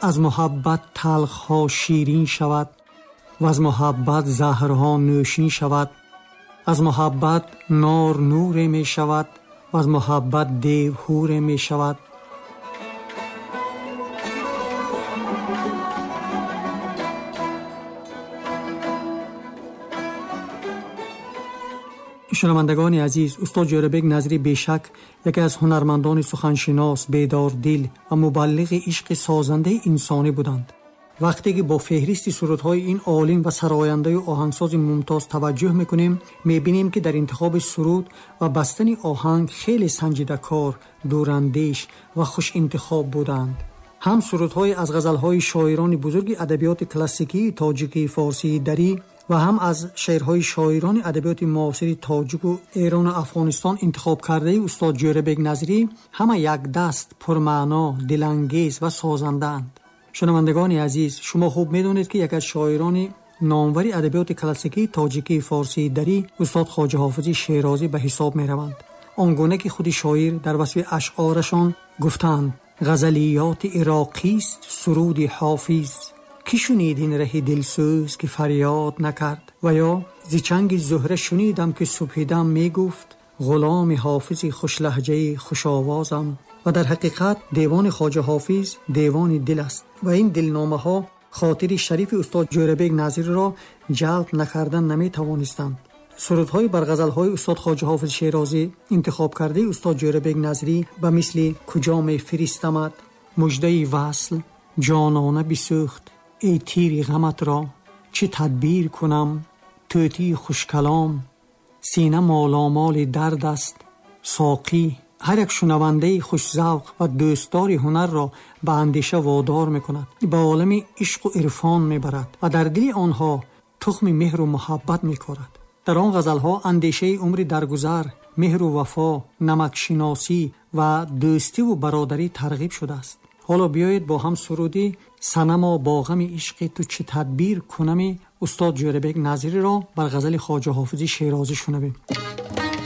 از محبت تلخ‌ها شیرین شود و از محبت زهرها نوشین شود. از محبت نار نور می شود و از محبت دیو حور می شود. شنوندگان عزیز، استاد جوربک نظری بیشک یکی از هنرمندان سخنشناس، بیداردل و مبلغ عشق سازنده انسانی بودند. وقتی که با فهرست سرودهای این عالم و سراینده آهنگساز ممتاز توجه میکنیم، میبینیم که در انتخاب سرود و بستن آهنگ خیلی سنجیده کار، دوراندیش و خوش انتخاب بودند. هم سرودهای از غزلهای شاعران بزرگ ادبیات کلاسیکی تاجیکی، فارسی، دری و هم از شعرهای شاعران ادبیات معاصر تاجیک و ایران و افغانستان انتخاب کرده استاد جوربک نظری همه یک دست پرمعنا، دلانگیز و سازنده‌اند. شنوندگان عزیز، شما خوب میدونید که یک از شاعران نامور ادبیات کلاسیکی تاجیکی، فارسی، دری استاد خواجه حافظ شیرازی به حساب میروند. آنگونه که خود شاعر در وصف اشعارشان گفتند: غزلیات عراقی است سرود حافظ، کی شنید این ره دلسوز که فریاد نکرد؟ و یا ز چنگ زهره شنیدم که صبح دم می گفت غلام حافظ خوش لهجه خوش آوازم. و در حقیقت دیوان خواجه حافظ دیوان دل است و این دلنامه ها خاطر شریف استاد جوربک نظری را جلب نکردن نمی توانستند. سرودهای بر غزلهای استاد خواجه حافظ شیرازی انتخاب کرده استاد جوربک نظری به مثل کجا می فرستمت، مژده وصل، جانانه بسوخت، ای تیر غمت را چه تدبیر کنم، توتی خوش کلام، سینه مالامال درد است، ساقی، هر یک شنونده خوش ذوق و دوستدار هنر را به اندیشه وادار میکند، به عالم عشق و عرفان میبرد و در دل آنها تخم مهر و محبت میکارد. در آن غزلها اندیشه عمر درگذر، مهر و وفا، نمک شناسی و دوستی و برادری ترغیب شده است. حالا بیایید با هم سرودی صنما با غم عشق تو چه تدبیر کنم استاد جوربک نظری را بر غزل خواجه حافظ شیرازی شنویم.